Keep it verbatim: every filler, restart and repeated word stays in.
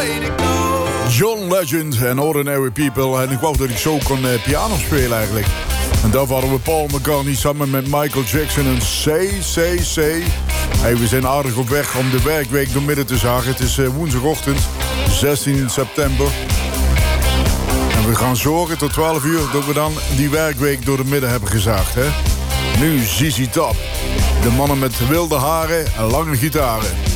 John Legend en Ordinary People. En ik wou dat ik zo kon uh, piano spelen eigenlijk. En daarvoor hadden we Paul McCartney samen met Michael Jackson en C C C. Hey, we zijn aardig op weg om de werkweek door midden te zagen. Het is uh, woensdagochtend, zestien september. En we gaan zorgen tot twaalf uur dat we dan die werkweek door de midden hebben gezaagd. Hè? Nu Z Z Top. De mannen met wilde haren en lange gitaren.